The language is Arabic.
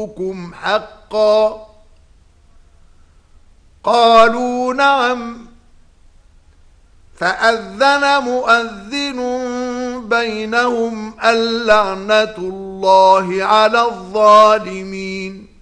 ربكم حقا؟ قالوا نعم. فأذن مؤذن بينهم اللعنة الله على الظالمين.